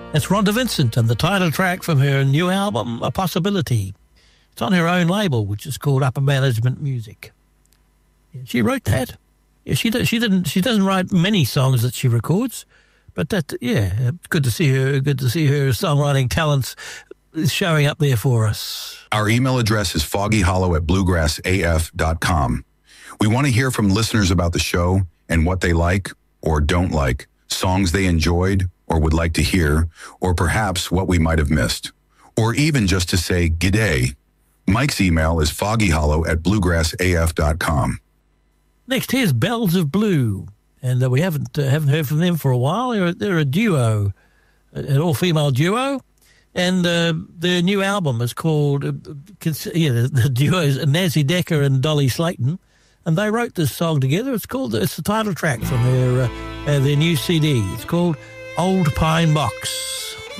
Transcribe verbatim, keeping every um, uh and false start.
That's Rhonda Vincent and the title track from her new album, A Possibility. It's on her own label, which is called Upper Management Music. Yeah, she wrote that. Yeah, she does, she didn't. She doesn't write many songs that she records, but that yeah, good to see her. Good to see her songwriting talents showing up there for us. Our email address is foggyhollow at bluegrass a f dot com. We want to hear from listeners about the show and what they like or don't like, songs they enjoyed or would like to hear, or perhaps what we might have missed, or even just to say g'day. Mike's email is foggyhollow at bluegrass a f dot com. Next, here's Bells of Blue, and uh, we haven't uh, haven't heard from them for a while. They're, they're a duo, an all-female duo, and uh, their new album is called, uh, yeah, the, the duo is Nancy Decker and Dolly Slayton, and they wrote this song together. It's called, it's the title track from their, uh, uh, their new C D. It's called Old Pine Box.